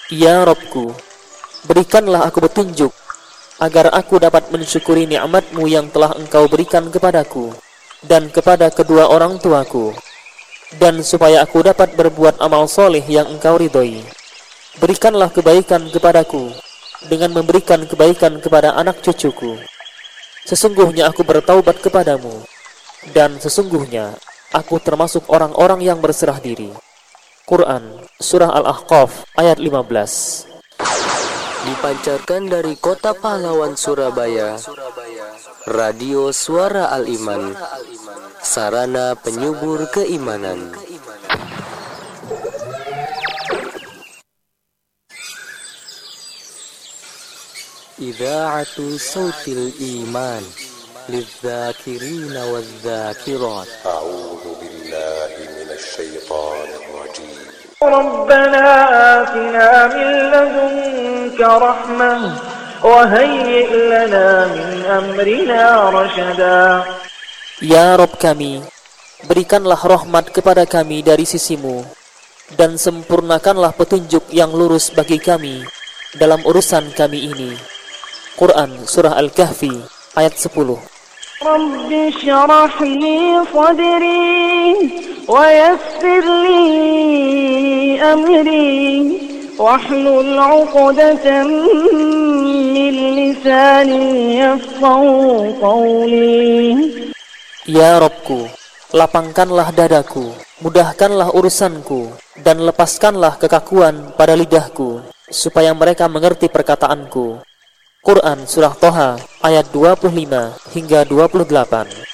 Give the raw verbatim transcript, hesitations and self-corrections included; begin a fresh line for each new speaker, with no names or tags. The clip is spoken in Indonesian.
Ya Rabbku, berikanlah aku petunjuk, agar aku dapat mensyukuri nikmat-Mu yang telah Engkau berikan kepadaku dan kepada kedua orang tuaku, dan supaya aku dapat berbuat amal soleh yang Engkau ridhoi. Berikanlah kebaikan kepadaku dengan memberikan kebaikan kepada anak cucuku. Sesungguhnya aku bertaubat kepadamu, dan sesungguhnya aku termasuk orang-orang yang berserah diri. Quran Surah Al-Ahqaf ayat lima belas.
Dipancarkan dari kota pahlawan Surabaya, Radio Suara Al-Iman, sarana penyubur keimanan. Idha'atu sautil iman lidh-dhakirina wadh-dhakirat.
A'udzu billahi minasy syaithanir rajim.
ربنا آتنا من لدنك رحمة وهيئ لنا من أمرنا رشدا.
Ya Rabb kami, berikanlah rahmat kepada kami dari sisimu, dan sempurnakanlah petunjuk yang lurus bagi kami dalam urusan kami ini. Quran Surah Al-Kahfi ayat sepuluh.
رب اشرح لي صدري ويسر لي أمري واحلل عقدة من لساني يفقهوا قولي.
Ya Rabbku, lapangkanlah dadaku, mudahkanlah urusanku, dan lepaskanlah kekakuan pada lidahku, supaya mereka mengerti perkataanku. Quran Surah Toha ayat dua puluh lima hingga dua puluh delapan.